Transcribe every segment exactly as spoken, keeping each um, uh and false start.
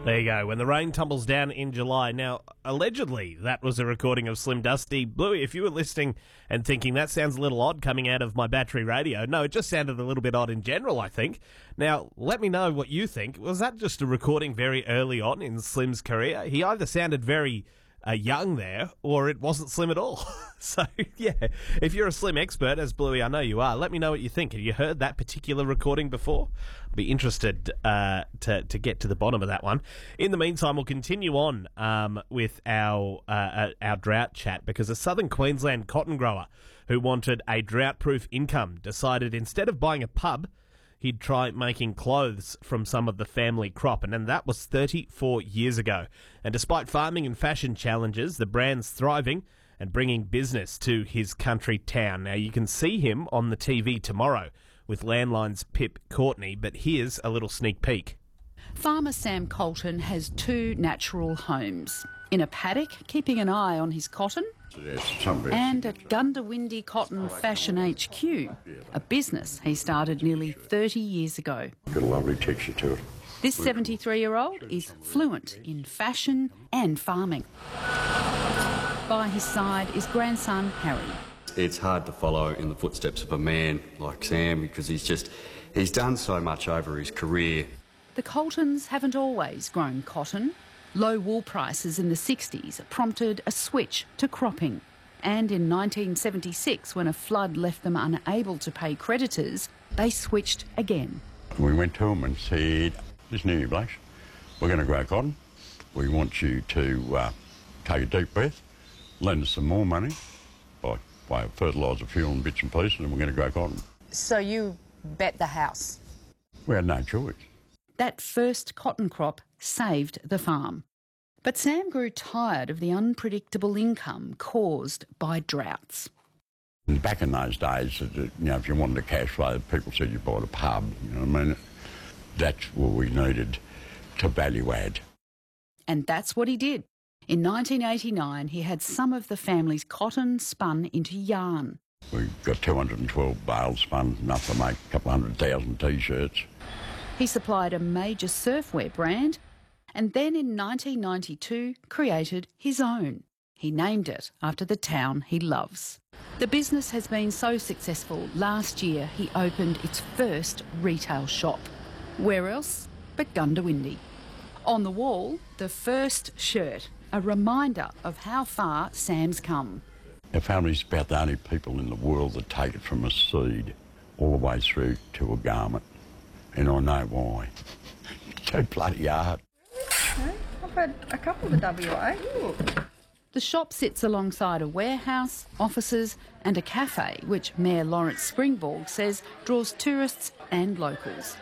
There you go. When the rain tumbles down in July. Now, allegedly, that was a recording of Slim Dusty. Bluey, if you were listening and thinking that sounds a little odd coming out of my battery radio, no, it just sounded a little bit odd in general, I think. Now, let me know what you think. Was that just a recording very early on in Slim's career? He either sounded very uh, young there, or it wasn't Slim at all. So, yeah, if you're a Slim expert, as Bluey, I know you are, let me know what you think. Have you heard that particular recording before? I'd be interested uh, to, to get to the bottom of that one. In the meantime, we'll continue on um, with our, uh, our drought chat, because a southern Queensland cotton grower who wanted a drought-proof income decided instead of buying a pub, he'd try making clothes from some of the family crop, and then that was thirty-four years ago. And despite farming and fashion challenges, the brand's thriving and bringing business to his country town. Now, you can see him on the T V tomorrow with Landline's Pip Courtney, but here's a little sneak peek. Farmer Sam Colton has two natural homes. In a paddock, keeping an eye on his cotton, and at Gundawindi Cotton Fashion H Q, a business he started nearly thirty years ago. Got a lovely texture to it. This seventy-three-year-old is fluent in fashion and farming. By his side is grandson Harry. It's hard to follow in the footsteps of a man like Sam because he's just, he's done so much over his career. The Coltons haven't always grown cotton. Low wool prices in the sixties prompted a switch to cropping. And in nineteen seventy-six, when a flood left them unable to pay creditors, they switched again. We went to them and said, listen here, blokes, we're going to grow cotton. We want you to uh, take a deep breath, lend us some more money by way of fertiliser, fuel and bits and pieces, and we're going to grow cotton. So you bet the house? We had no choice. That first cotton crop saved the farm. But Sam grew tired of the unpredictable income caused by droughts. And back in those days, you know, if you wanted a cash flow, people said you bought a pub, you know what I mean? That's what we needed to value add. And that's what he did. In nineteen eighty-nine, he had some of the family's cotton spun into yarn. We got two hundred twelve bales spun, enough to make a couple hundred thousand T-shirts. He supplied a major surfwear brand, and then in nineteen ninety-two created his own. He named it after the town he loves. The business has been so successful, last year he opened its first retail shop. Where else but Gundawindi? On the wall, the first shirt, a reminder of how far Sam's come. Our family's about the only people in the world that take it from a seed all the way through to a garment. And I know why. Too bloody hard. Okay. I've had a couple of the W A. Ooh. The shop sits alongside a warehouse, offices and a cafe, which Mayor Lawrence Springborg says draws tourists and locals.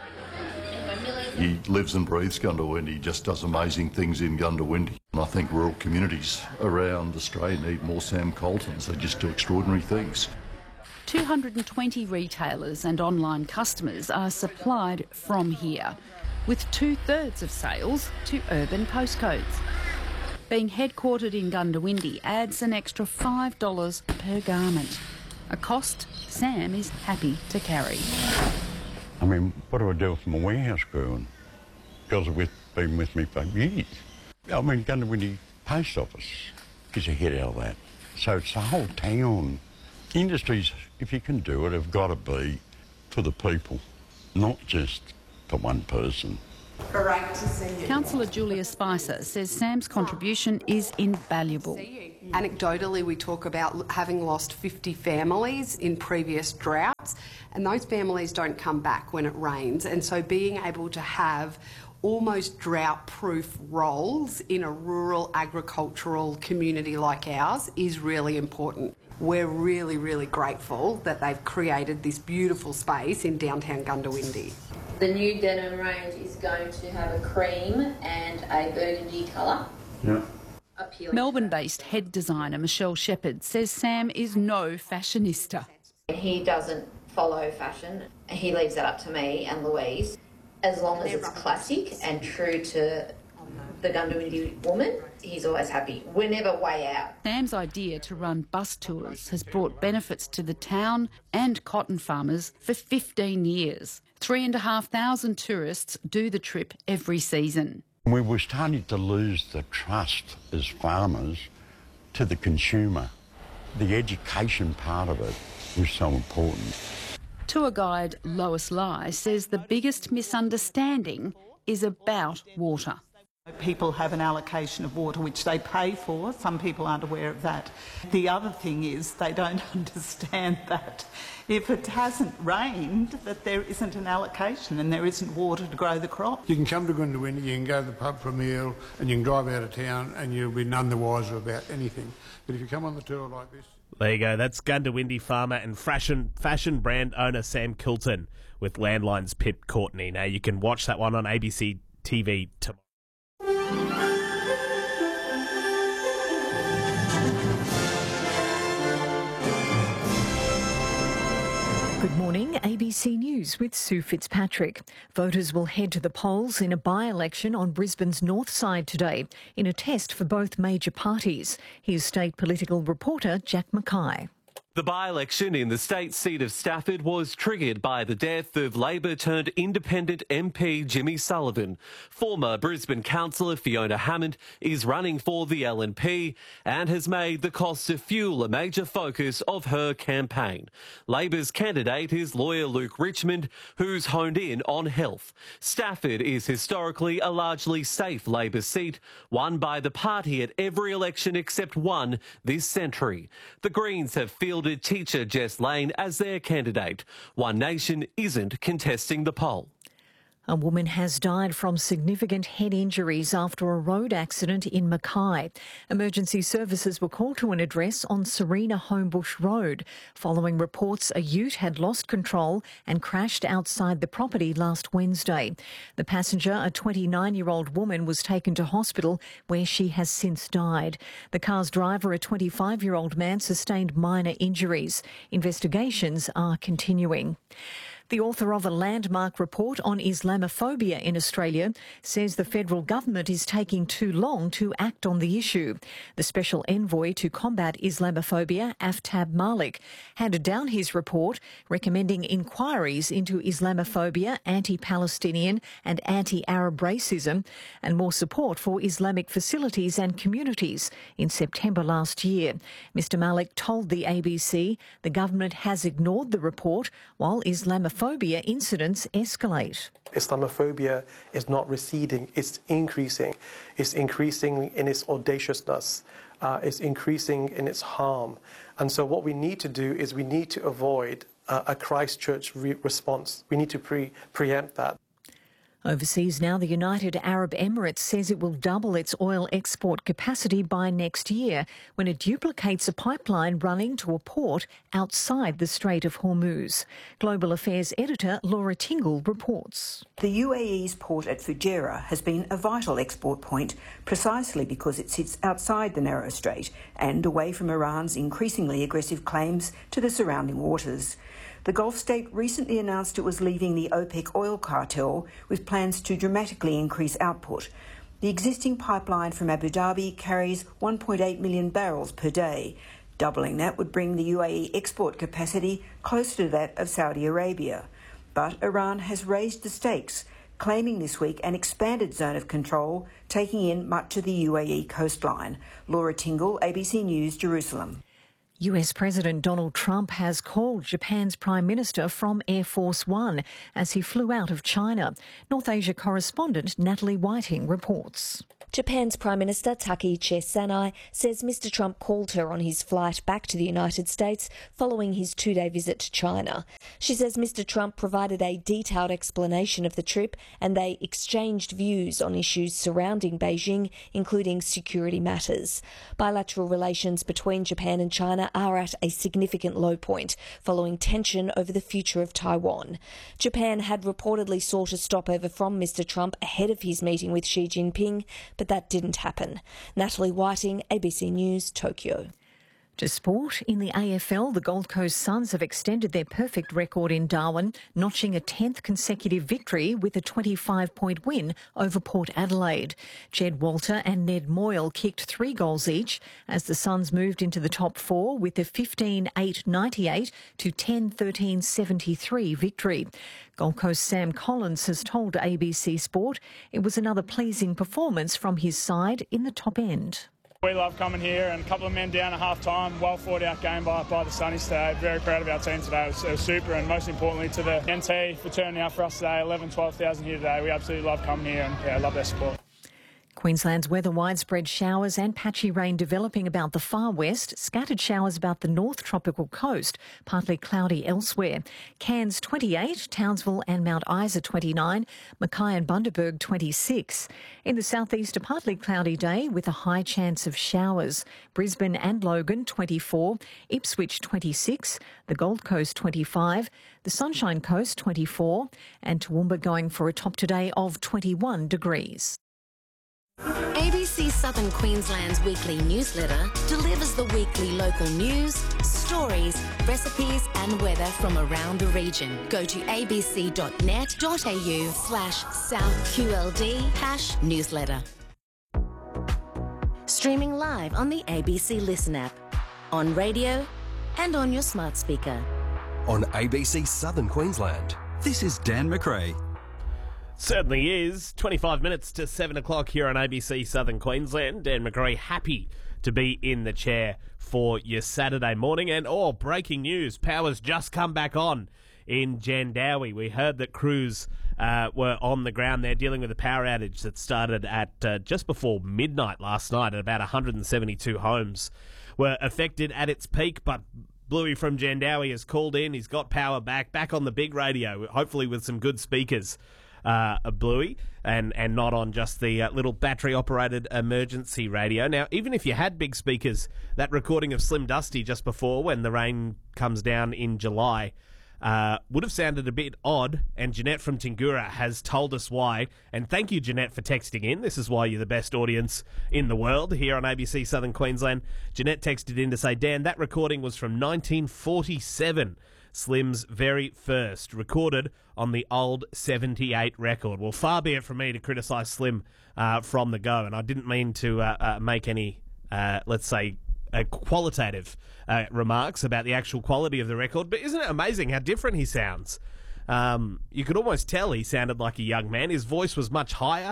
He lives and breathes Gundawindi. He just does amazing things in Gundawindi. And I think rural communities around Australia need more Sam Coltons. They just do extraordinary things. two hundred twenty retailers and online customers are supplied from here, with two-thirds of sales to urban postcodes. Being headquartered in Gundawindi adds an extra five dollars per garment, a cost Sam is happy to carry. I mean, what do I do with my warehouse crew? And girls have with, been with me for years. I mean, Gundawindi Post Office is ahead of that. So it's the whole town. Industries, if you can do it, have got to be for the people, not just for one person. Great to see you. Councillor Julia Spicer says Sam's contribution is invaluable. Anecdotally, we talk about having lost fifty families in previous droughts, and those families don't come back when it rains. And so being able to have almost drought-proof roles in a rural agricultural community like ours is really important. We're really, really grateful that they've created this beautiful space in downtown Gundawindi. The new denim range is going to have a cream and a burgundy colour. Yeah. Melbourne-based head designer Michelle Shepherd says Sam is no fashionista. He doesn't follow fashion. He leaves that up to me and Louise. As long as it's classic and true to the Gundawindi woman, he's always happy. We're never way out. Sam's idea to run bus tours has brought benefits to the town and cotton farmers for fifteen years. Three and a half thousand tourists do the trip every season. We were starting to lose the trust as farmers to the consumer. The education part of it was so important. Tour guide Lois Lai says the biggest misunderstanding is about water. People have an allocation of water which they pay for. Some people aren't aware of that. The other thing is they don't understand that if it hasn't rained, that there isn't an allocation and there isn't water to grow the crop. You can come to Goondiwindi, you can go to the pub for a meal and you can drive out of town and you'll be none the wiser about anything. But if you come on the tour like this... There you go. That's Goondiwindi farmer and fashion fashion brand owner Sam Kilton with Landline's Pip Courtney. Now, you can watch that one on A B C T V tomorrow. Good morning, A B C News with Sue Fitzpatrick. Voters will head to the polls in a by-election on Brisbane's north side today in a test for both major parties. Here's state political reporter Jack Mackay. The by-election in the state seat of Stafford was triggered by the death of Labor-turned-independent M P Jimmy Sullivan. Former Brisbane councillor Fiona Hammond is running for the L N P and has made the cost of fuel a major focus of her campaign. Labor's candidate is lawyer Luke Richmond, who's honed in on health. Stafford is historically a largely safe Labor seat, won by the party at every election except one this century. The Greens have fielded teacher Jess Lane as their candidate. One Nation isn't contesting the poll. A woman has died from significant head injuries after a road accident in Mackay. Emergency services were called to an address on Serena Homebush Road following reports a ute had lost control and crashed outside the property last Wednesday. The passenger, a twenty-nine-year-old woman, was taken to hospital where she has since died. The car's driver, a twenty-five-year-old man, sustained minor injuries. Investigations are continuing. The author of a landmark report on Islamophobia in Australia says the federal government is taking too long to act on the issue. The Special Envoy to Combat Islamophobia, Aftab Malik, handed down his report recommending inquiries into Islamophobia, anti-Palestinian and anti-Arab racism and more support for Islamic facilities and communities in September last year. Mister Malik told the A B C the government has ignored the report while Islamophobia Islamophobia incidents escalate. Islamophobia is not receding, it's increasing. It's increasing in its audaciousness, uh, it's increasing in its harm. And so what we need to do is we need to avoid uh, a Christchurch re- response. We need to pre- preempt that. Overseas now, the United Arab Emirates says it will double its oil export capacity by next year when it duplicates a pipeline running to a port outside the Strait of Hormuz. Global Affairs editor Laura Tingle reports. The U A E's port at Fujairah has been a vital export point precisely because it sits outside the narrow strait and away from Iran's increasingly aggressive claims to the surrounding waters. The Gulf state recently announced it was leaving the OPEC oil cartel with plans to dramatically increase output. The existing pipeline from Abu Dhabi carries one point eight million barrels per day. Doubling that would bring the U A E export capacity closer to that of Saudi Arabia. But Iran has raised the stakes, claiming this week an expanded zone of control, taking in much of the U A E coastline. Laura Tingle, A B C News, Jerusalem. U S President Donald Trump has called Japan's Prime Minister from Air Force One as he flew out of China. North Asia correspondent Natalie Whiting reports. Japan's Prime Minister Takaichi Sanai says Mister Trump called her on his flight back to the United States following his two-day visit to China. She says Mister Trump provided a detailed explanation of the trip and they exchanged views on issues surrounding Beijing, including security matters. Bilateral relations between Japan and China are at a significant low point following tension over the future of Taiwan. Japan had reportedly sought a stopover from Mister Trump ahead of his meeting with Xi Jinping, but that didn't happen. Natalie Whiting, A B C News, Tokyo. To sport, in the A F L, the Gold Coast Suns have extended their perfect record in Darwin, notching a tenth consecutive victory with a twenty-five point win over Port Adelaide. Jed Walter and Ned Moyle kicked three goals each as the Suns moved into the top four with a fifteen eight ninety-eight to ten thirteen seventy-three victory. Gold Coast Sam Collins has told A B C Sport it was another pleasing performance from his side in the top end. We love coming here, and a couple of men down at half time, well fought out game by, by the Sunnies today. Very proud of our team today. It was, it was super, and most importantly to the N T for turning out for us today. eleven, twelve thousand here today. We absolutely love coming here, and yeah, love their support. Queensland's weather, widespread showers and patchy rain developing about the far west, scattered showers about the north tropical coast, partly cloudy elsewhere. Cairns twenty-eight, Townsville and Mount Isa twenty-nine, Mackay and Bundaberg twenty-six. In the southeast, a partly cloudy day with a high chance of showers. Brisbane and Logan twenty-four, Ipswich twenty-six, the Gold Coast twenty-five, the Sunshine Coast twenty-four, and Toowoomba going for a top today of twenty-one degrees. A B C Southern Queensland's weekly newsletter delivers the weekly local news, stories, recipes and weather from around the region. Go to abc.net.au slash southqld hash newsletter. Streaming live on the A B C Listen app, on radio and on your smart speaker. On A B C Southern Queensland, this is Dan McRae. Certainly is. twenty-five minutes to seven o'clock here on A B C Southern Queensland. Dan McRae, happy to be in the chair for your Saturday morning. And, oh, breaking news, power's just come back on in Jandowae. We heard that crews uh, were on the ground there dealing with a power outage that started at uh, just before midnight last night, and about one hundred seventy-two homes were affected at its peak. But Bluey from Jandowae has called in. He's got power back, back on the big radio, hopefully with some good speakers. Uh, a Bluey, and, and not on just the uh, little battery-operated emergency radio. Now, even if you had big speakers, that recording of Slim Dusty just before, when the rain comes down in July, uh, would have sounded a bit odd, and Jeanette from Tingura has told us why. And thank you, Jeanette, for texting in. This is why you're the best audience in the world here on A B C Southern Queensland. Jeanette texted in to say, Dan, that recording was from nineteen forty-seven. Slim's very first, recorded on the old seventy-eight record. Well, far be it from me to criticise Slim uh, from the go, and I didn't mean to uh, uh, make any, uh, let's say, uh, qualitative uh, remarks about the actual quality of the record, but isn't it amazing how different he sounds? Um, you could almost tell he sounded like a young man. His voice was much higher.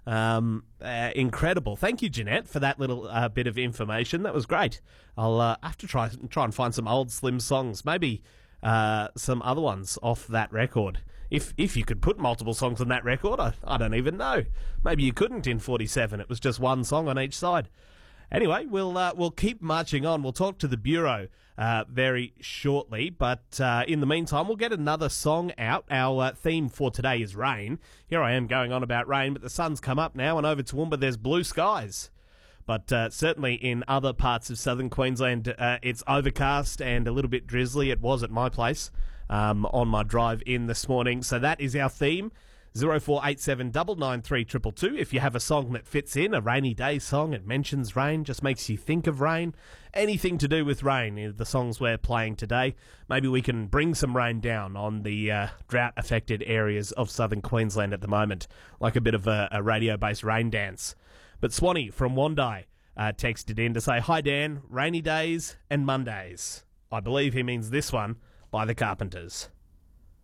Um, uh, incredible. Thank you, Jeanette, for that little uh, bit of information. That was great. I'll uh, have to try, try and find some old Slim songs, maybe Uh, some other ones off that record. If if you could put multiple songs on that record, I, I don't even know. Maybe you couldn't in forty-seven. It was just one song on each side. Anyway, we'll uh, we'll keep marching on. We'll talk to the Bureau uh, very shortly, but uh, in the meantime, we'll get another song out. Our uh, theme for today is rain. Here I am going on about rain, but the sun's come up now, and over to Toowoomba there's blue skies. But uh, certainly in other parts of southern Queensland, uh, it's overcast and a little bit drizzly. It was at my place um, on my drive in this morning. So that is our theme, zero four eight seven nine nine three two two two. If you have a song that fits in, a rainy day song, it mentions rain, just makes you think of rain, anything to do with rain, the songs we're playing today. Maybe we can bring some rain down on the uh, drought-affected areas of southern Queensland at the moment, like a bit of a, a radio-based rain dance. But Swanee from Wandai uh, texted in to say, hi Dan, rainy days and Mondays. I believe he means this one by the Carpenters.